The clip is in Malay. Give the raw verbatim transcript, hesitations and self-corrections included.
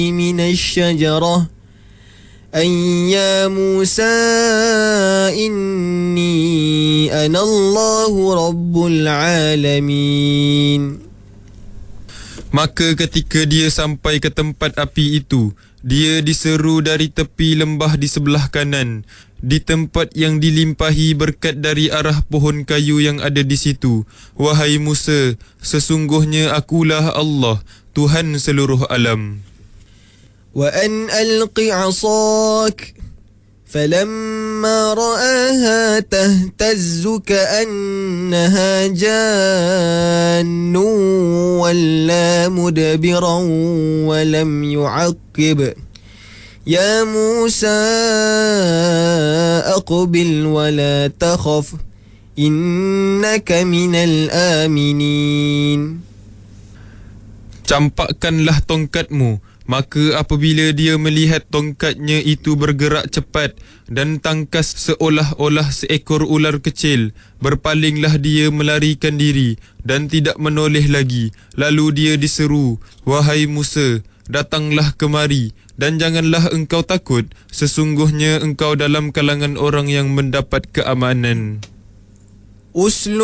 من الشجرة أن يا موسى إني أنا الله رب العالمين. Maka ketika dia sampai ke tempat api itu, dia diseru dari tepi lembah di sebelah kanan, di tempat yang dilimpahi berkat dari arah pohon kayu yang ada di situ. Wahai Musa, sesungguhnya akulah Allah, Tuhan seluruh alam. وأن ألق عصاك فلما رآها تهتز كأنها جان ولا مدبرا ولم يعقب يا موسى أقبل ولا تخف إنك من الآمنين. Campakkanlah tongkatmu. Maka apabila dia melihat tongkatnya itu bergerak cepat dan tangkas seolah-olah seekor ular kecil, berpalinglah dia melarikan diri dan tidak menoleh lagi. Lalu dia diseru, wahai Musa, datanglah kemari dan janganlah engkau takut, sesungguhnya engkau dalam kalangan orang yang mendapat keamanan.